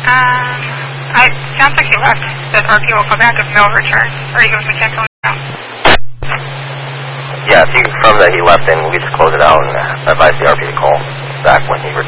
It sounds like he left. That RP will call back if no return. Or he goes to cancel now. Yeah, if you confirm that he left, then we just close it out and advise the RP to call back when he